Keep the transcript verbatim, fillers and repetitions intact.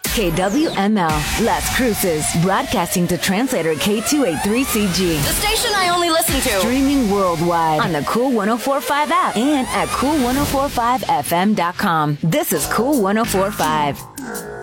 K W M L, Las Cruces, broadcasting to translator K two eighty-three C G. The station I only listen to. Streaming worldwide on the Cool one oh four point five app and at cool ten forty-five f m dot com. This is Cool ten forty-five.